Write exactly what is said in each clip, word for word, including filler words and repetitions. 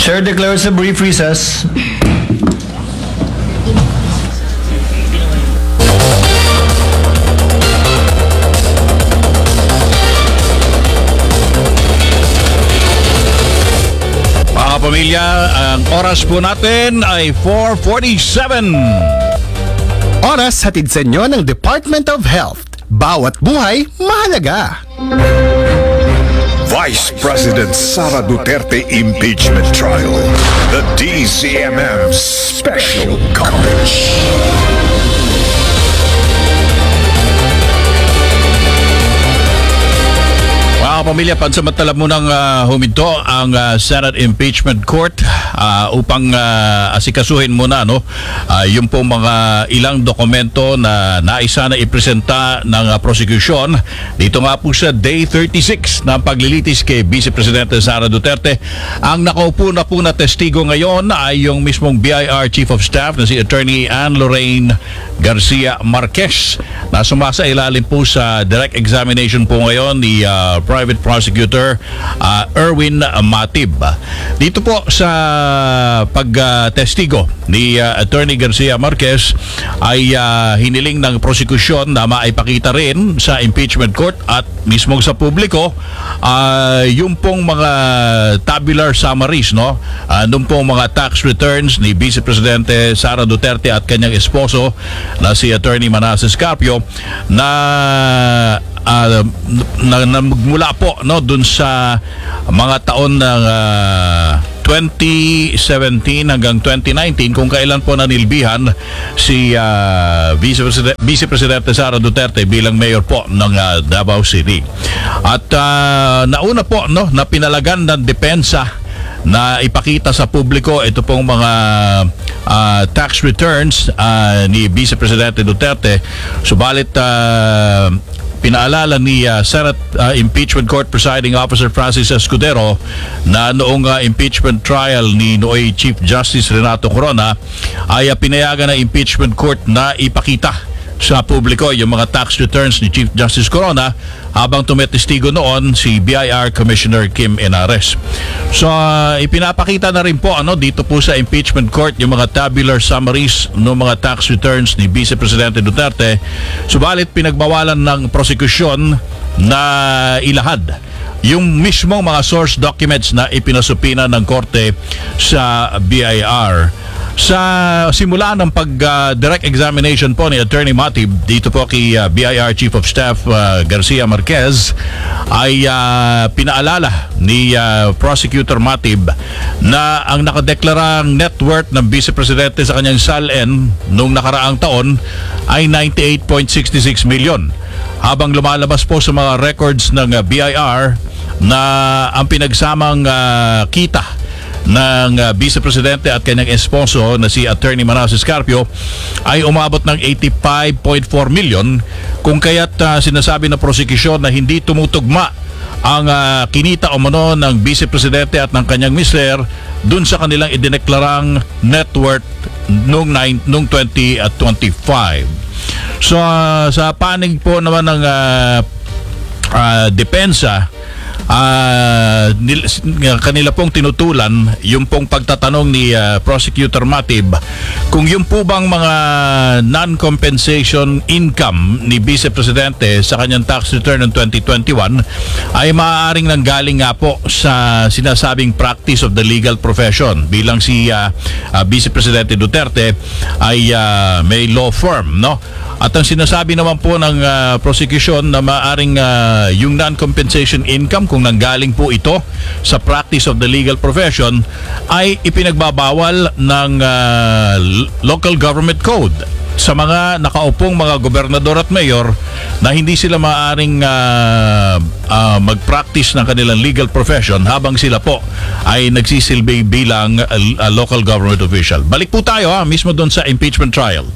Chair declares a brief recess. Mga pamilya, ang oras po natin ay four forty-seven. Oras hatid sa inyo ng Department of Health. Bawat buhay, mahalaga. Vice President Sara Duterte impeachment trial. The D C M M special coverage. Mga pamilya, pansamantala munang uh, huminto ang uh, Senate Impeachment Court uh, upang uh, asikasuhin muna no, uh, yung pong mga ilang dokumento na naisa na ipresenta ng uh, prosecution. Dito nga po sa Day thirty-six ng paglilitis kay Vice Presidente Sara Duterte. Ang nakaupo na po na testigo ngayon ay yung mismong B I R Chief of Staff na si Attorney Anne Lorraine Garcia Marquez na sumasa ilalim po sa direct examination po ngayon ni uh, Private Prosecutor uh, Erwin Matib. Dito po sa pagtestigo uh, ni uh, Attorney Garcia Marquez ay uh, hiniling ng prosecution na maipakita rin sa impeachment court at mismo sa publiko uh, yung pong mga tabular summaries no, uh, nung pong mga tax returns ni Vice Presidente Sara Duterte at kanyang esposo na si Attorney Manasseh Carpio na Uh, na, na mula po no dun sa mga taon ng uh, twenty seventeen hanggang twenty nineteen kung kailan po nanilbihan si uh, Vice President, Vice Presidente Sara Duterte bilang mayor po ng uh, Davao City. At uh, nauna po no na pinalagan ng depensa na ipakita sa publiko ito pong mga uh, tax returns uh, ni Vice Presidente Duterte. Subalit uh, pinaalala ni uh, Senate uh, Impeachment Court Presiding Officer Francis Escudero na noong uh, impeachment trial ni Nooy Chief Justice Renato Corona ay uh, pinayagan ng impeachment court na ipakita sa publiko yung mga tax returns ni Chief Justice Corona habang tumetestigo noon si B I R Commissioner Kim Enares. So uh, ipinapakita na rin po ano dito po sa impeachment court yung mga tabular summaries ng mga tax returns ni Vice Presidente Duterte. Subalit pinagbawalan ng prosekusyon na ilahad yung mismong mga source documents na ipinasupina ng korte sa B I R. Sa simula ng pag-direct uh, examination po ni Attorney Matib dito po kay uh, B I R Chief of Staff uh, Garcia Marquez ay uh, pinaalala ni uh, Prosecutor Matib na ang nakadeklarang net worth ng Vice Presidente sa kanyang S A L-N noong nakaraang taon ay ninety-eight point six six million. Habang lumalabas po sa mga records ng uh, B I R na ang pinagsamang uh, kita ng uh, Vice Presidente at kanyang esposo na si Attorney Manasseh Carpio ay umabot ng eighty-five point four million, kung kaya't uh, sinasabi ng prosecution na hindi tumutugma ang uh, kinita o mano ng Vice Presidente at ng kanyang mister dun sa kanilang idineklarang net worth nung, nung twenty twenty-five. So uh, sa panig po naman ng uh, uh, depensa, Uh, nil, kanila pong tinutulan yung pong pagtatanong ni uh, Prosecutor Matib kung yung po bang mga non-compensation income ni Vice Presidente sa kanyang tax return ng twenty twenty-one ay maaaring nanggaling nga po sa sinasabing practice of the legal profession, bilang si uh, uh, Vice Presidente Duterte ay uh, may law firm no. At ang sinasabi naman po ng uh, prosecution na maaaring uh, yung non-compensation income kung nanggaling po ito sa practice of the legal profession ay ipinagbabawal ng uh, local government code sa mga nakaupong mga gobernador at mayor na hindi sila maaaring uh, uh, mag-practice ng kanilang legal profession habang sila po ay nagsisilbi bilang uh, uh, local government official. Balik po tayo ha, mismo doon sa impeachment trial.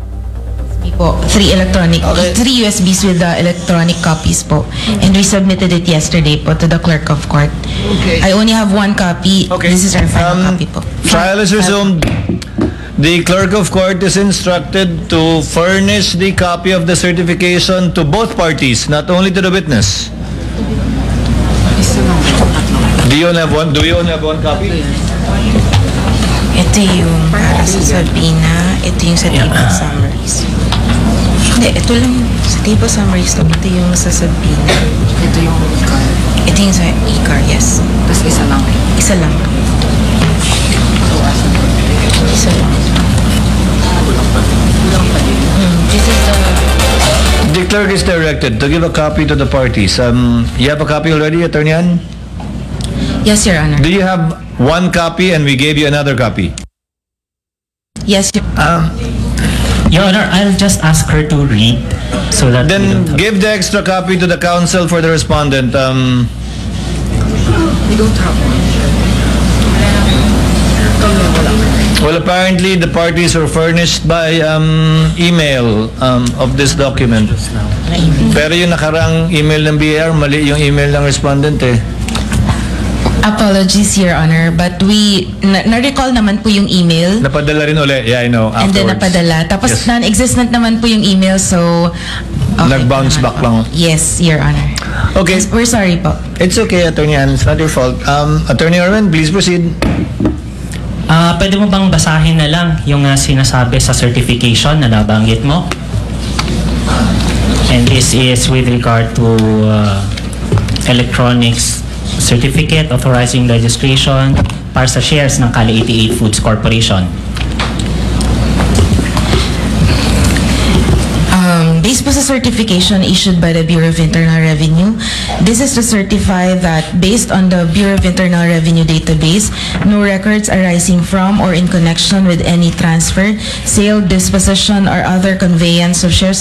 Po, three electronic, Okay. three U S Bs with the electronic copies po, and we submitted it yesterday po to the clerk of court. Okay. I only have one copy. Okay. This is our final Um, copy po. Trial is resumed. The clerk of court is instructed to furnish the copy of the certification to both parties, not only to the witness. Do you only have one? Do you only have one copy? Ito yung para sa Sabina, ito yung sa table summaries. Hindi, ito lang sa table summaries to. Ito yung sa Sabina. Ito yung car. Ito yung sa E-car, yes. Tapos isa lang. Isa lang. Isa lang. Hmm, this is the... The clerk is directed to give a copy to the parties. Um, you have a copy already, Attorney Ann? Yes, Your Honor. Do you have one copy and we gave you another copy? Yes, Your Um, Your Honor, I'll just ask her to read so that we then don't have- give the extra copy to the counsel for the respondent. Um, We don't have one. well, apparently the parties were furnished by um, email um, of this document. Pero yung nakarang email ng B A R, mali yung email ng respondent eh. Apologies, Your Honor, but we, na- na-recall naman po yung email. Napadala rin uli. Yeah, I know. And then Afterwards. napadala. Tapos Yes. non-existent naman po yung email, so... okay Nag-bounce naman back po. lang. Yes, Your Honor. Okay. Yes, we're sorry po. It's okay, Attorney Ann. It's not your fault. Um, Attorney Arwen, please proceed. Ah, pwede mo bang basahin na lang yung ah, sinasabi sa certification na nabanggit mo? And this is with regard to uh, electronics certificate authorizing registration para sa shares ng Kali eighty-eight Foods Corporation. Um, based po sa certification issued by the Bureau of Internal Revenue, this is to certify that based on the Bureau of Internal Revenue database, no records arising from or in connection with any transfer, sale, disposition, or other conveyance of shares